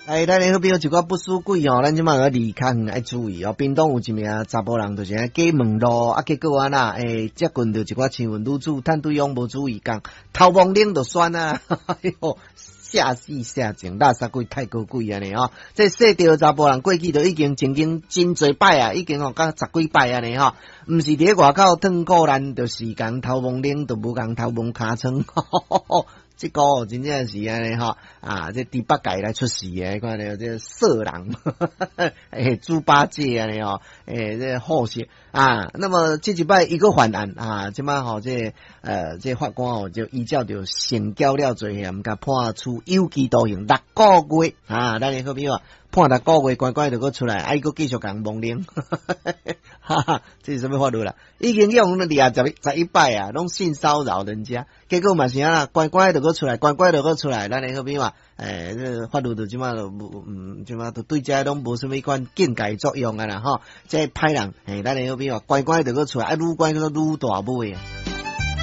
咱的好朋友一寡不输鬼吼，咱即马要离较远爱注意哦。屏东有一名查甫人，就是假问路啊，结果接近着一寡青云女子，趁对方无注意讲，头毛领就酸啊，哎哟，吓死吓静，垃圾鬼太高贵安尼吼。这说着查甫人过去都已经曾经真侪摆啊，已经甲10几摆安尼吼，毋是伫外口腾古兰，就是讲头毛领都无讲头毛尻川。这个真正是安尼吼啊！这第八届来出事诶，看到这色狼，猪八戒安尼吼，这好些啊。那么这一摆一个犯案啊，即摆吼这法官吼就依照着性交了罪嫌，甲判处有期徒刑6个月啊。咱的好朋友判6个月，乖乖就搁出来，还佫继续讲蒙领，哈哈，这是什么法律啦？已经用了21摆啊，拢性骚扰人家，结果嘛是啊，乖乖就搁出来，乖乖就搁出来，咱的好朋友这法律就即马就即马都对这拢无什么款警戒作用啊啦吼，这歹人咱的好朋友乖乖就搁出来，愈乖就愈大尾啊。